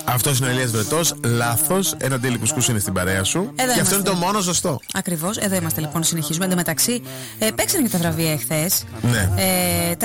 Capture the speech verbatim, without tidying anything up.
Αυτός είναι ο Ηλίας Βρετός. Λάθος. Ένα τέλει κουσκούς είναι στην παρέα σου. Εδώ και αυτό είμαστε. είναι το μόνο σωστό. Ακριβώς. Εδώ είμαστε λοιπόν. Συνεχίζουμε. Εν τω μεταξύ, ε, παίξανε και τα βραβεία εχθές. Ναι. Ε,